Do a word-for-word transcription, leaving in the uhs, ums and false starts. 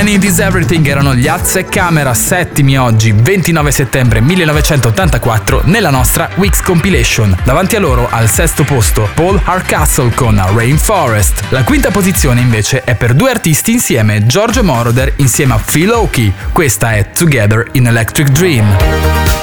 Need Is Everything erano gli Azze Camera, settimi oggi, ventinove settembre millenovecentottantaquattro, nella nostra Weeks Compilation. Davanti a loro, al sesto posto, Paul Hardcastle con Rainforest. La quinta posizione invece è per due artisti insieme, Giorgio Moroder insieme a Phil Oakey. Questa è Together in Electric Dream.